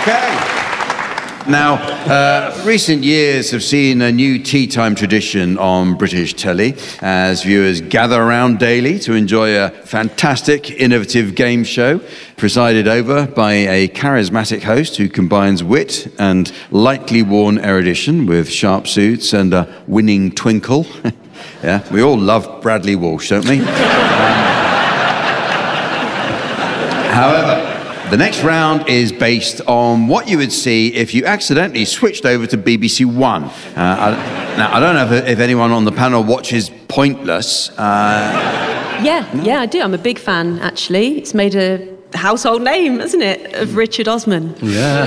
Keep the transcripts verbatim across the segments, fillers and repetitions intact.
Okay. Now, uh, recent years have seen a new tea time tradition on British telly as viewers gather around daily to enjoy a fantastic, innovative game show presided over by a charismatic host who combines wit and lightly worn erudition with sharp suits and a winning twinkle. Yeah, we all love Bradley Walsh, don't we? um, however, the next round is based on what you would see if you accidentally switched over to B B C One. Uh, I, now, I don't know if, if anyone on the panel watches Pointless. Uh, yeah, no? yeah, I do. I'm a big fan, actually. It's made a household name, hasn't it, of Richard Osman. Yeah.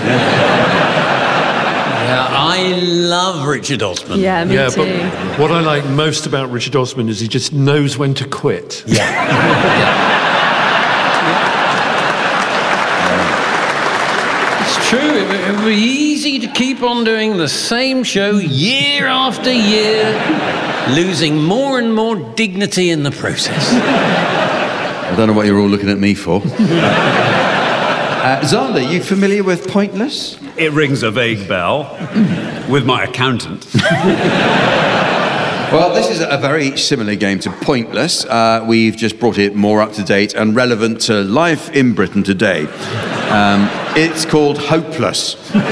Yeah, I love Richard Osman. Yeah, me yeah, too. But what I like most about Richard Osman is he just knows when to quit. Yeah. yeah. True, it would be easy to keep on doing the same show year after year, losing more and more dignity in the process. I don't know what you're all looking at me for. uh, Xander, you familiar with Pointless? It rings a vague bell with my accountant. Well, this is a very similar game to Pointless. Uh, we've just brought it more up to date and relevant to life in Britain today. Um, it's called Hopeless.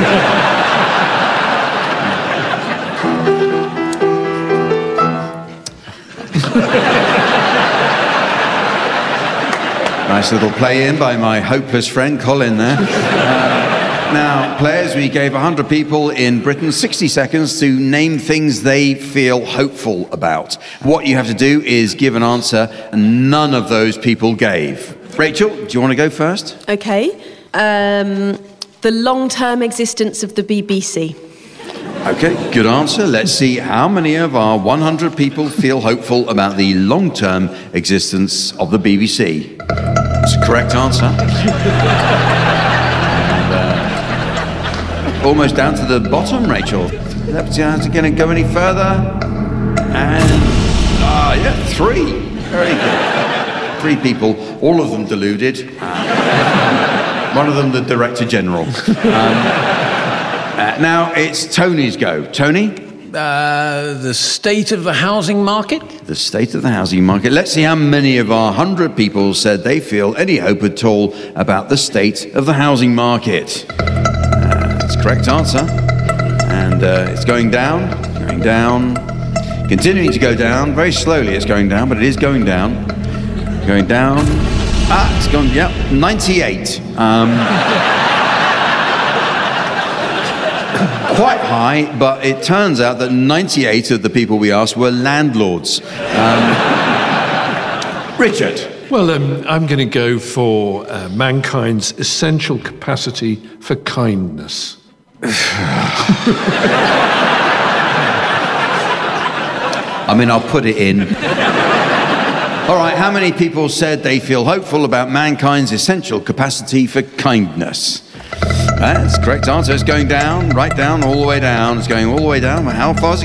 Nice little play in by my hopeless friend Colin there. Uh, now, players, we gave one hundred people in Britain sixty seconds to name things they feel hopeful about. What you have to do is give an answer and none of those people gave. Rachel, do you want to go first? Okay. Um, the long-term existence of the B B C. Okay, good answer. Let's see how many of our one hundred people feel hopeful about the long-term existence of the B B C. It's a correct answer. and, uh, almost down to the bottom, Rachel. Is it going to go any further? And, ah, uh, yeah, three. Very good. Three people, all of them deluded. Uh, one of them the Director General. Um, Uh, now it's Tony's go. Tony? Uh, the state of the housing market? The state of the housing market. Let's see how many of our one hundred people said they feel any hope at all about the state of the housing market. Uh, that's the correct answer. And uh, it's going down, going down, continuing to go down. Very slowly it's going down, but it is going down. Going down. Ah, it's gone, yep, ninety-eight. Um... Quite high, but it turns out that ninety-eight of the people we asked were landlords. Um, Richard? Well, um, I'm going to go for uh, mankind's essential capacity for kindness. I mean, I'll put it in. All right, how many people said they feel hopeful about mankind's essential capacity for kindness? That's the correct answer. It's going down, right down, all the way down. It's going all the way down. How far is it